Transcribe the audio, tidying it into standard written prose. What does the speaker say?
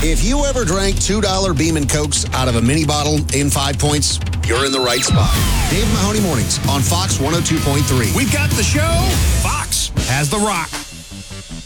If you ever drank $2 Beam & Cokes out of a mini bottle in 5 points, you're in the right spot. Dave Mahoney Mornings on Fox 102.3. We've got the show. Fox has the rock.